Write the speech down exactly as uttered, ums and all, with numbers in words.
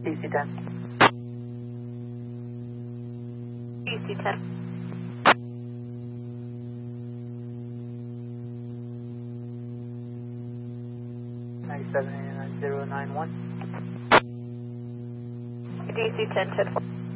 D C ten. D C ten. ninety-seven eighty-nine zero nine one. D C ten ten.